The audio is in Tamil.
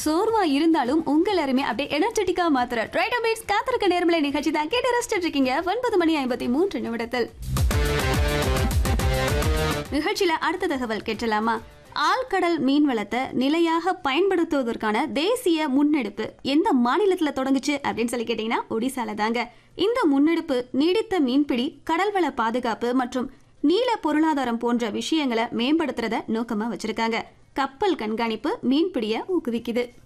சோர்வா இருந்தாலும் உங்க எல்லாருமே அப்படியே எனர்ஜெட்டிக்கா மாத்திர ரைட் அப்டேட்ஸ் காத்திருக்க நேர்மலை நிகழ்ச்சி தான் கேட்டு ரசிச்சிட்டு இருக்கீங்க. 9:53 நிகழ்ச்சியில அடுத்த தகவல் கேட்டலாமா? ஆழ்கடல் மீன்வளத்தை நிலையாக பயன்படுத்துவதற்கான தேசிய முன்னெடுப்பு எந்த மாநிலத்துல தொடங்குச்சு அப்படின்னு சொல்லி கேட்டீங்கன்னா ஒடிசால தாங்க. இந்த முன்னெடுப்பு நீடித்த மீன்பிடி, கடல்வள பாதுகாப்பு மற்றும் நீல பொருளாதாரம் போன்ற விஷயங்களை மேம்படுத்துறத நோக்கமா வச்சிருக்காங்க. கப்பல் கண்காணிப்பு மீன்பிடிய ஊக்குவிக்குது.